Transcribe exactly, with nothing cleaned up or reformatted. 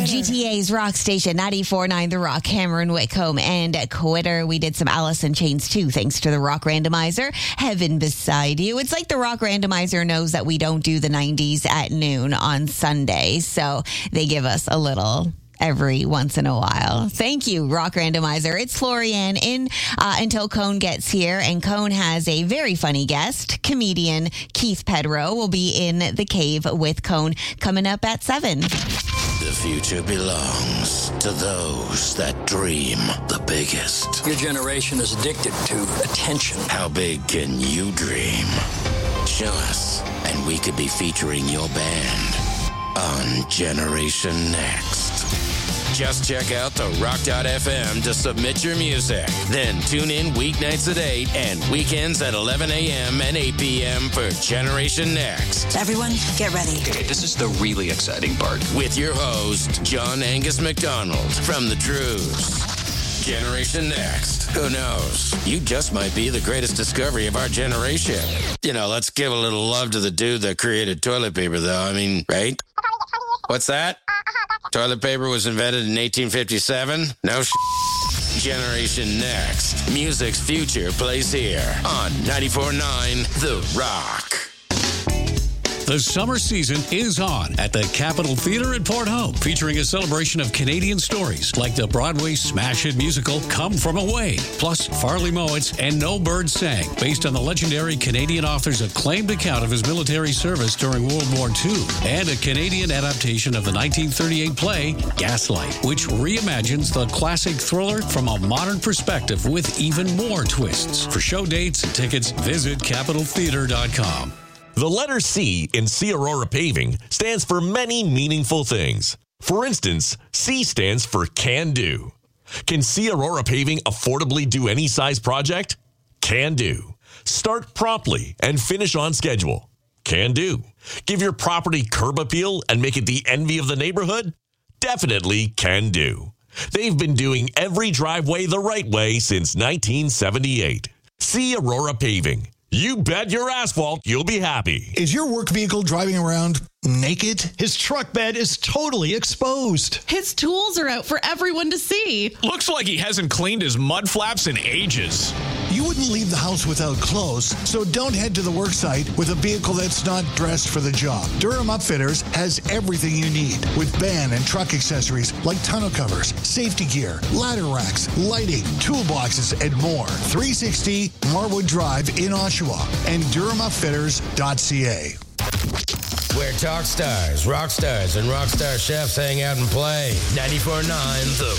G T A's Rock Station, ninety-four point nine The Rock, Cameron Whitcomb, and Quitter. We did some Alice in Chains too, thanks to the Rock Randomizer. Heaven Beside You. It's like the Rock Randomizer knows that we don't do the nineties at noon on Sunday, so they give us a little every once in a while. Thank you, Rock Randomizer. It's Florian in uh, until Cone gets here, and Cone has a very funny guest. Comedian Keith Pedro will be in the cave with Cone coming up at seven. The future belongs to those that dream the biggest. Your generation is addicted to attention. How big can you dream? Show us, and we could be featuring your band on Generation Next. Just check out the rock dot f m to submit your music. Then tune in weeknights at eight and weekends at eleven a.m. and eight p.m. for Generation Next. Everyone, get ready. Okay, this is the really exciting part. With your host, John Angus McDonald from The Truths. Generation Next. Who knows? You just might be the greatest discovery of our generation. You know, let's give a little love to the dude that created toilet paper, though. I mean, right? What's that? Toilet paper was invented in eighteen fifty-seven? No sh**. Generation Next. Music's future plays here on ninety-four point nine The Rock. The summer season is on at the Capitol Theatre at Port Hope, featuring a celebration of Canadian stories like the Broadway smash hit musical Come From Away, plus Farley Mowat's And No Bird Sang, based on the legendary Canadian author's acclaimed account of his military service during World War Two, and a Canadian adaptation of the nineteen thirty-eight play Gaslight, which reimagines the classic thriller from a modern perspective with even more twists. For show dates and tickets, visit capitol theatre dot com. The letter C in C Aurora Paving stands for many meaningful things. For instance, C stands for Can Do. Can C Aurora Paving affordably do any size project? Can do. Start promptly and finish on schedule. Can do. Give your property curb appeal and make it the envy of the neighborhood? Definitely can do. They've been doing every driveway the right way since nineteen seventy-eight. C Aurora Paving. You bet your asphalt you'll be happy. Is your work vehicle driving around naked? His truck bed is totally exposed. His tools are out for everyone to see. Looks like he hasn't cleaned his mud flaps in ages. You wouldn't leave the house without clothes, so don't head to the work site with a vehicle that's not dressed for the job. Durham Upfitters has everything you need with van and truck accessories like tonneau covers, safety gear, ladder racks, lighting, toolboxes, and more. three sixty Marwood Drive in Oshawa and durham upfitters dot c a. Where talk stars, rock stars, and rock star chefs hang out and play. ninety-four point nine The